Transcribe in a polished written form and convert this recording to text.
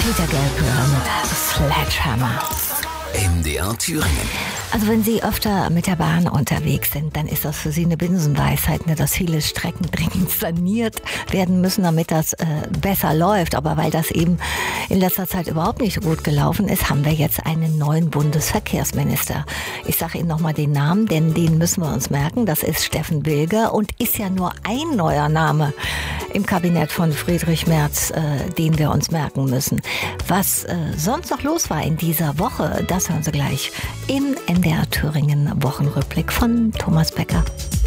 Dieter Gelbhörer mit Sledgehammer. MDR Thüringen. Also wenn Sie öfter mit der Bahn unterwegs sind, dann ist das für Sie eine Binsenweisheit, dass viele Strecken dringend saniert werden müssen, damit das besser läuft. Aber weil das eben in letzter Zeit überhaupt nicht so gut gelaufen ist, haben wir jetzt einen neuen Bundesverkehrsminister. Ich sage Ihnen nochmal den Namen, denn den müssen wir uns merken. Das ist Steffen Bilger und ist ja nur ein neuer Name im Kabinett von Friedrich Merz, den wir uns merken müssen. Was sonst noch los war in dieser Woche, das hören Sie gleich im NDR Thüringen Wochenrückblick von Thomas Becker.